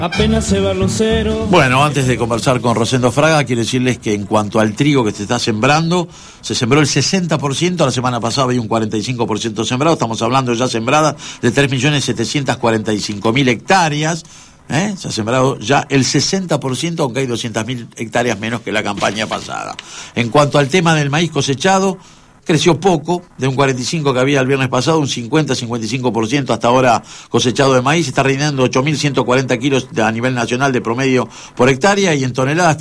Apenas se va los ceros. Bueno, antes de conversar con Rosendo Fraga, quiero decirles que en cuanto al trigo que se está sembrando, se sembró el 60%, la semana pasada había un 45% sembrado, estamos hablando ya sembrada de 3.745.000 hectáreas. Se ha sembrado ya el 60%, aunque hay 200.000 hectáreas menos que la campaña pasada. En cuanto al tema del maíz cosechado, creció poco, de un 45 que había el viernes pasado, un 50-55% hasta ahora cosechado de maíz, está rindiendo 8.140 kilos a nivel nacional de promedio por hectárea, y en toneladas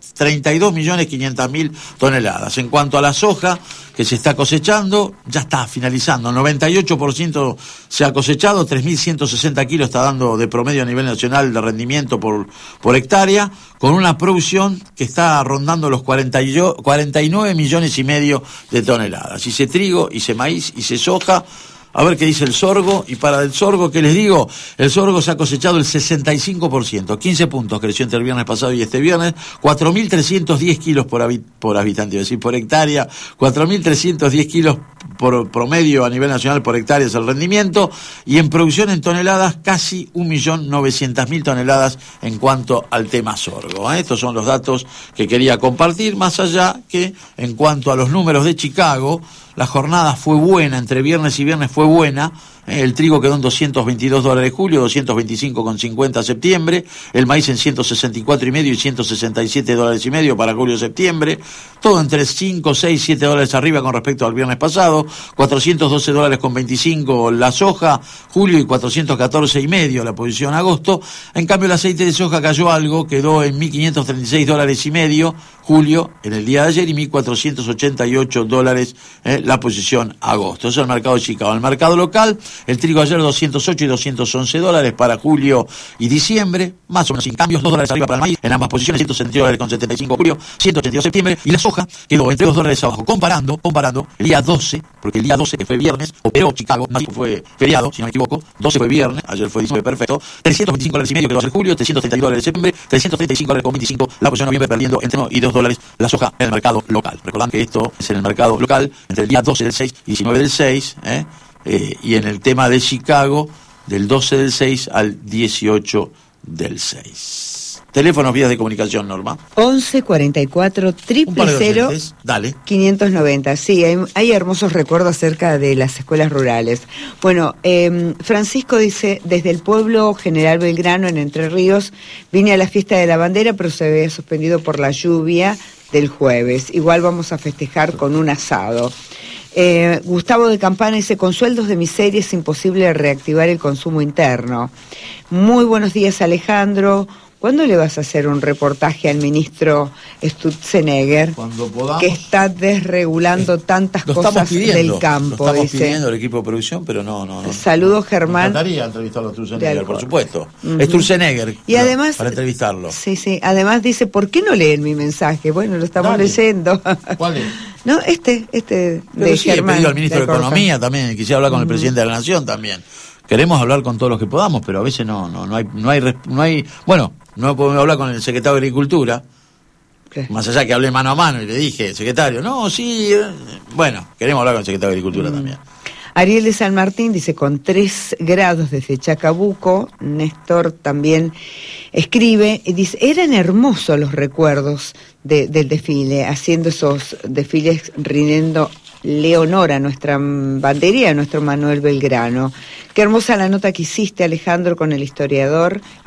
32.500.000 toneladas. En cuanto a la soja que se está cosechando, ya está finalizando, 98% se ha cosechado, 3.160 kilos está dando de promedio a nivel nacional de rendimiento por hectárea, con una producción que está rondando los 49 millones y medio de toneladas. Hice trigo, hice maíz, hice soja. A ver qué dice el sorgo. Y para el sorgo, ¿qué les digo? El sorgo se ha cosechado el 65%, 15 puntos creció entre el viernes pasado y este viernes, 4.310 kilos por habitante, es decir, por hectárea, 4.310 kilos por promedio a nivel nacional por hectárea es el rendimiento, y en producción en toneladas casi 1.900.000 toneladas en cuanto al tema sorgo. Estos son los datos que quería compartir, más allá que en cuanto a los números de Chicago, la jornada fue buena, entre viernes y viernes fue buena. El trigo quedó en $222 julio, $225,50 septiembre, el maíz en $164,5 y $167,5 para julio-septiembre, todo entre 5, 6, $7 arriba con respecto al viernes pasado, $412,25 la soja, julio, y $414,5 la posición agosto. En cambio el aceite de soja cayó algo, quedó en $1.536,5 julio en el día de ayer, y $1.488 la posición agosto. Eso es el mercado de Chicago. El mercado local, el trigo ayer $208 y $211 para julio y diciembre, más o menos sin cambios, $2 arriba para el maíz, en ambas posiciones, $160,75 julio, $182 septiembre, y la soja quedó entre $2 abajo. Comparando el día 12, porque el día 12, que fue viernes, operó Chicago, no fue feriado, si no me equivoco, 12 fue viernes, ayer fue 19, perfecto, $325,5 quedó ayer julio, $332 septiembre, $335,25 la posición noviembre, perdiendo entre $1 y $2 la soja en el mercado local. Recordad que esto es en el mercado local, entre el día 12 del 6 y 19 del 6, y en el tema de Chicago, del 12 del 6 al 18 del 6. Teléfonos, vías de comunicación, Norma. 11 44 000 Dale. 590. Sí, hay hermosos recuerdos acerca de las escuelas rurales. Bueno, Francisco dice, desde el pueblo General Belgrano, en Entre Ríos, vine a la fiesta de la bandera, pero se había suspendido por la lluvia del jueves. Igual vamos a festejar con un asado. Gustavo de Campana dice, con sueldos de miseria es imposible reactivar el consumo interno. Muy buenos días, Alejandro. ¿Cuándo le vas a hacer un reportaje al ministro Sturzenegger? Cuando podamos. Que está desregulando tantas cosas del campo. Lo estamos pidiendo el equipo de producción, pero no. Saludos, Germán. Me encantaría entrevistarlo a Sturzenegger, por supuesto. Sturzenegger, y además, para entrevistarlo. Sí. Además dice, ¿por qué no leen mi mensaje? Bueno, lo estamos leyendo. ¿Cuál es? No, este pero de sí, Germán. He pedido al ministro de Economía también, quisiera hablar con el presidente de la Nación también. Queremos hablar con todos los que podamos, pero a veces no hay. Bueno, no podemos hablar con el secretario de Agricultura, más allá que hablé mano a mano y le dije, secretario, bueno, queremos hablar con el secretario de Agricultura también. Ariel de San Martín dice, con 3 grados desde Chacabuco. Néstor también escribe y dice, eran hermosos los recuerdos del desfile, haciendo esos desfiles, rindiendo Leonora, nuestra bandería, nuestro Manuel Belgrano. Qué hermosa la nota que hiciste, Alejandro, con el historiador.